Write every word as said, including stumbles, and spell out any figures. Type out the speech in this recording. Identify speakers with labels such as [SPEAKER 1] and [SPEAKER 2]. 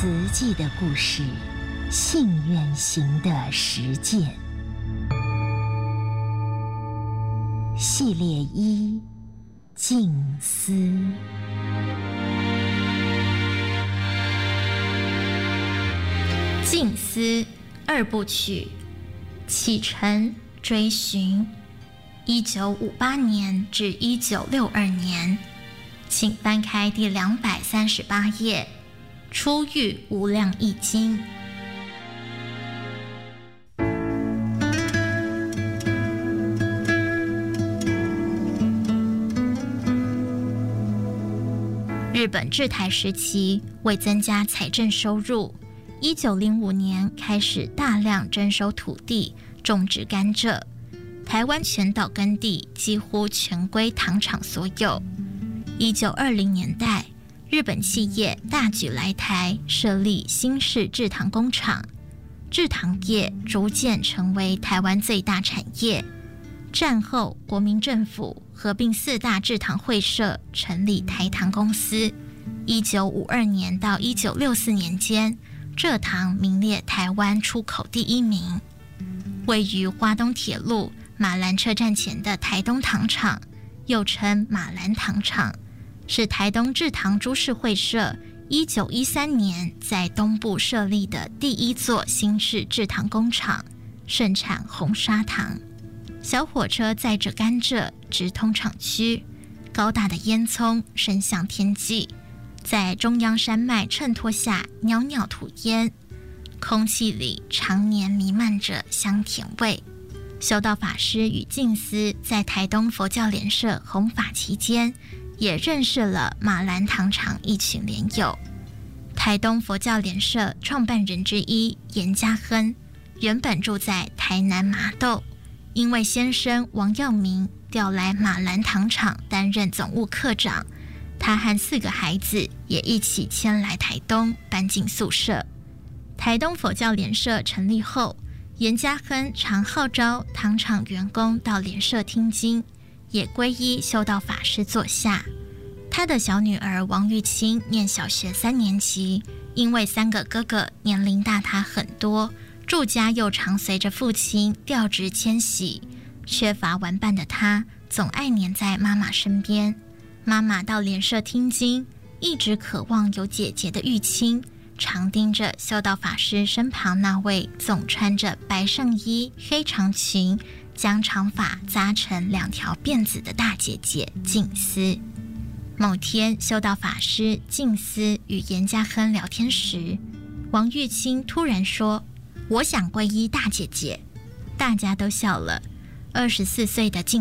[SPEAKER 1] 慈济的故事，信愿行的实践系列一：静思。
[SPEAKER 2] 静思二部曲，启程追寻，一九五八年至一九六二年，请翻开第两百三十八页，初遇无量义经。日本治台时期，为增加财政收入，一九零五年开始大量征收土地，种植甘蔗。台湾全岛耕地几乎全归糖厂所有。一九二零年代，日本企业大举来台，设立新式制糖工厂，制糖业逐渐成为台湾最大产业。战后，国民政府合并四大制糖会社，成立台糖公司。一九五二年到一九六四年间，蔗糖名列台湾出口第一名。位于花东铁路马兰车站前的台东糖厂，又称马兰糖厂，是台东制糖株式会社一九一三年在东部设立的第一座新式制糖工厂，盛产红砂糖。小火车载着甘蔗直通厂区，高大的烟囱升向天际，在中央山脉衬托下袅袅吐烟，空气里常年弥漫着香甜味。修道法师与静思在台东佛教联社弘法期间，也认识了马兰糖厂一群莲友。台东佛教联社创办人之一严家亨，原本住在台南麻豆，因为先生王耀明调来马兰糖厂担任总务科长，他和四个孩子也一起迁来台东，搬进宿舍。台东佛教联社成立后，严家亨常号召糖厂员工到联社听经，也皈依修道法师座下。他的小女儿王玉清念小学三年级，因为三个哥哥年龄大他很多，住家又常随着父亲调职迁徙，缺乏玩伴的他总爱黏在妈妈身边。妈妈到联社听经，一直渴望有姐姐的玉清，常盯着修道法师身旁那位总穿着白上衣黑长裙，将长发扎成两条辫子的大姐姐静思。某天，修道法师静思与严家亨聊天时，王玉清突然说：“我想皈依大姐姐。”大家都笑了。二十四岁的静